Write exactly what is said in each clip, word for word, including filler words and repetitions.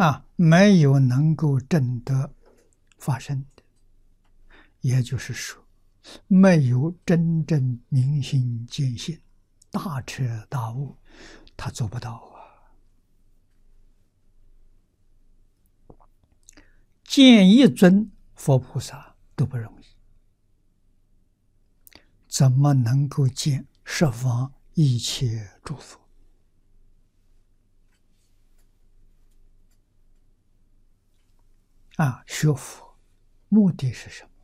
啊，没有能够证得法身的，也就是说，没有真正明心见性、大彻大悟，他做不到啊。见一尊佛菩萨都不容易，怎么能够见十方一切诸佛？啊，学佛目的是什么？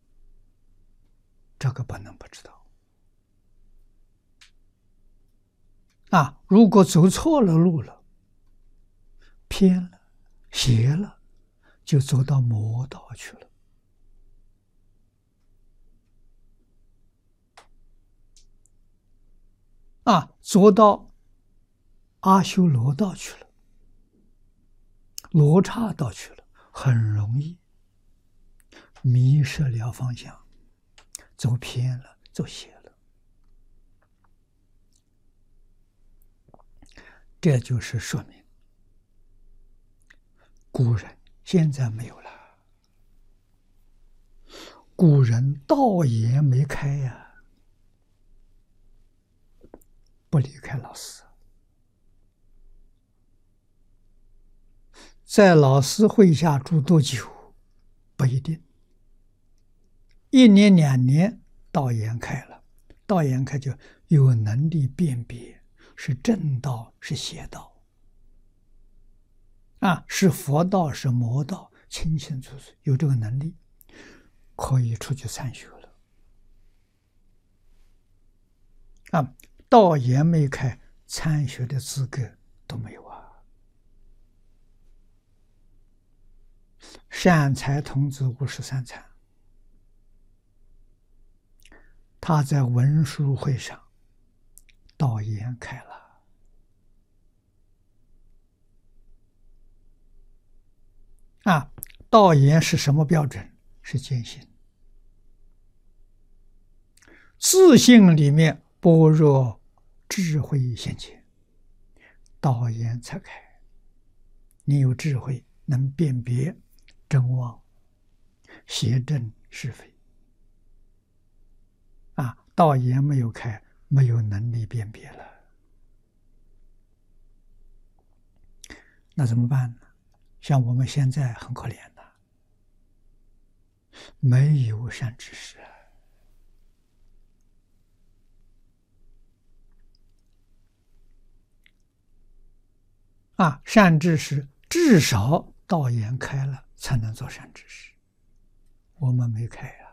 这个不能不知道。啊，如果走错了路了，偏了、邪了，就走到魔道去了。啊，走到阿修罗道去了，罗刹道去了，很容易迷失了方向，走偏了，走邪了。这就是说明古人现在没有了，古人道也没开呀、啊，不离开老师，在老师会下住多久不一定，一年两年道眼开了，道眼开就有能力辨别是正道是邪道啊，是佛道是魔道，清清楚楚，有这个能力可以出去参学了啊。道眼没开，参学的资格都没有啊。善财童子五十三参，他在文殊会上道眼开了啊。道眼是什么标准？是见性，自性里面般若智慧现前，道眼才开。你有智慧，能辨别真妄、邪正是非啊。道眼没有开，没有能力辨别了，那怎么办呢？像我们现在很可怜的，没有善知识啊。善知识至少道眼开了才能做善知识，我们没开啊。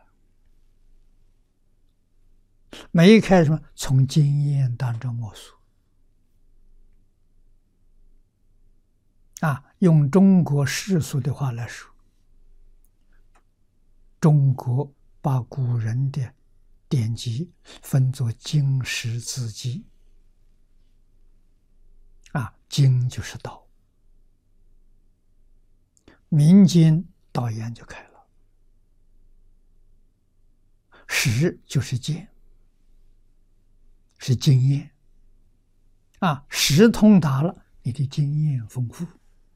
没开什么？从经验当中摸索啊。用中国世俗的话来说，中国把古人的典籍分作经史子集啊，经就是道，明经道眼就开了，史就是见，是经验啊，识通达了，你的经验丰富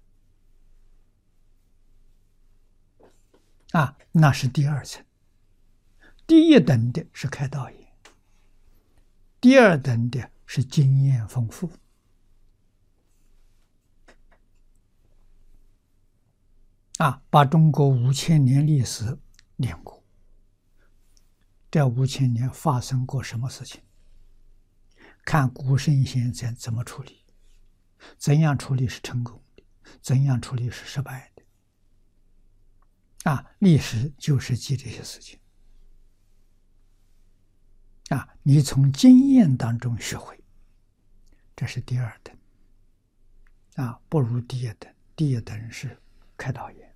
啊，那是第二层。第一等的是开道眼，第二等的是经验丰富啊。把中国五千年历史念过，这五千年发生过什么事情？看古圣先贤怎么处理，怎样处理是成功的，怎样处理是失败的啊。历史就是记这些事情啊。你从经验当中学会，这是第二等啊，不如第一等。第一等是开道眼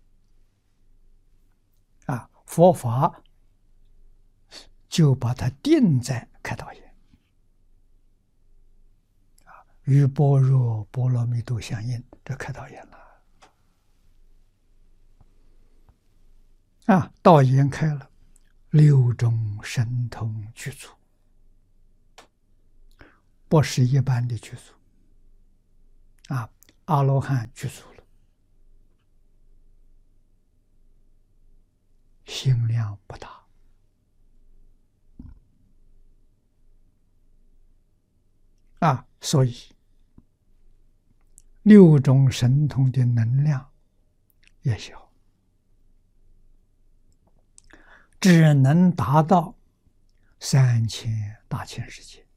啊，佛法就把它定在开道眼啊，与般若波罗蜜多相应，这开道眼了啊。道眼开了，六种神通具足，不是一般的具足啊。阿罗汉具足了， 量不大。啊，所以六种神通的能量也小，只能达到三千大千世界。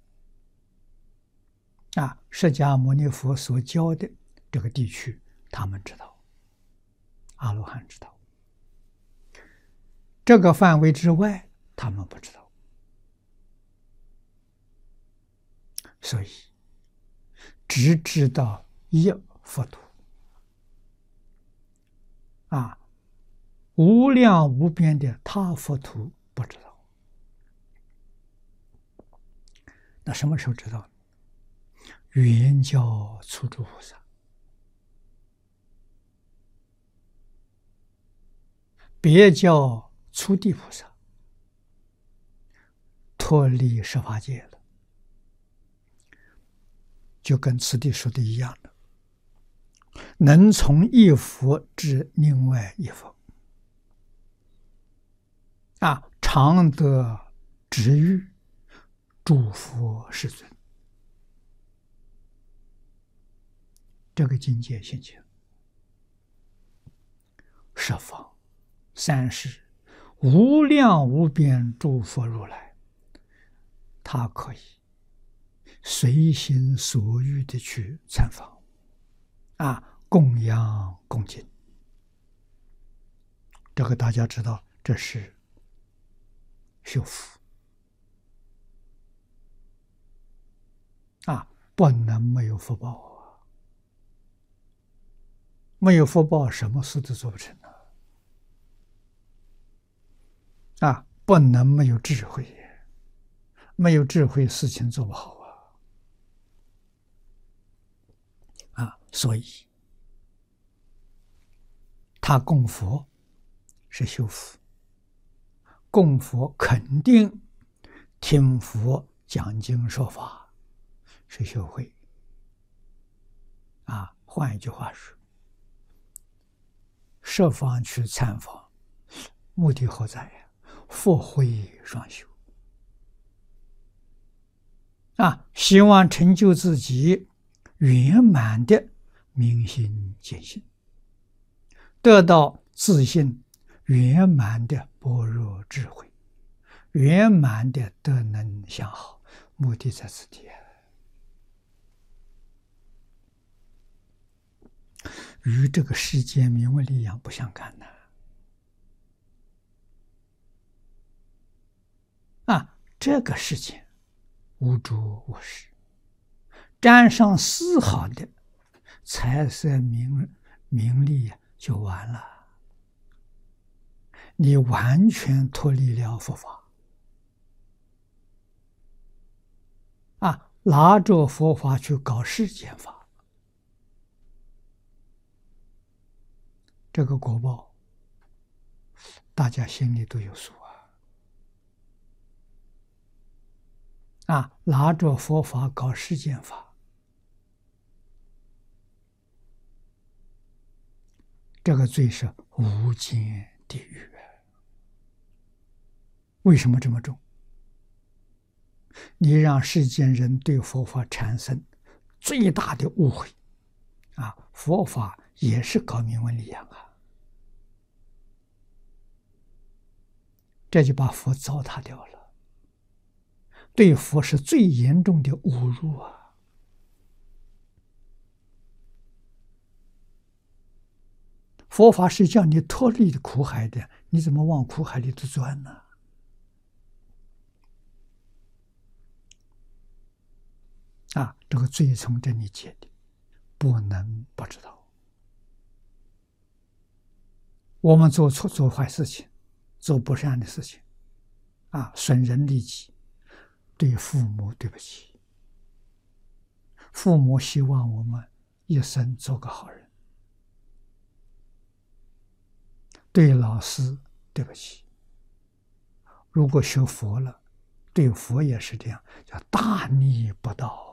啊，释迦牟尼佛所教的这个地区，他们知道，阿罗汉知道。这个范围之外，他们不知道。所以，只知道一佛土，啊，无量无边的他佛土不知道。那什么时候知道呢？圆教初住菩萨，别教初地菩萨，脱离十法界了，就跟此地说的一样的，能从一佛至另外一佛，啊，常得值遇诸佛世尊。这个境界现前，十方三世无量无边诸佛如来，他可以随心所欲的去参访，啊，供养恭敬。这个大家知道，这是修福啊，不能没有福报啊！没有福报，什么事都做不成啊！啊，不能没有智慧，没有智慧，事情做不好啊！啊，所以他供佛是修福，供佛肯定听佛讲经说法是修慧。啊，换一句话说，设方去参访，目的何在呀？福慧双修啊，希望成就自己圆满的明心见性，得到自信圆满的般若智慧，圆满的德能相好，目的在此地。与这个世间名闻利养不相干的啊！这个世界无诸无实，沾上丝毫的财色名名利就完了，你完全脱离了佛法啊！拿着佛法去搞世间法，这个果报，大家心里都有数啊！啊，拿着佛法搞世间法，这个罪是无间地狱。为什么这么重？你让世间人对佛法产生最大的误会啊！佛法也是搞名闻利养啊！这就把佛糟蹋掉了，对佛是最严重的侮辱啊！佛法是叫你脱离苦海的，你怎么往苦海里头钻呢？啊，这个罪从这里结的，不能不知道。我们做错做坏事情，做不善的事情，啊，损人利己，对父母对不起。父母希望我们一生做个好人，对老师对不起。如果学佛了，对佛也是这样，叫大逆不道。